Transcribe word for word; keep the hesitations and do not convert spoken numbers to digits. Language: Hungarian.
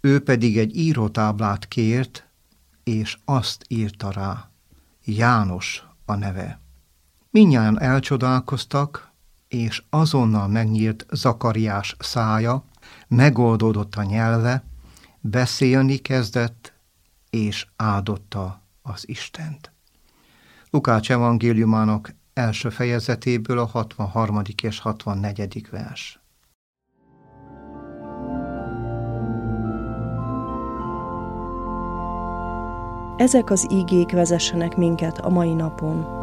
Ő pedig egy írótáblát kért, és azt írta rá: János a neve. Mindnyájan elcsodálkoztak, és azonnal megnyílt Zakariás szája, megoldódott a nyelve, beszélni kezdett, és áldotta az Istent. Lukács evangéliumának első fejezetéből a hatvanharmadik és hatvannegyedik vers. Ezek az ígék vezessenek minket a mai napon.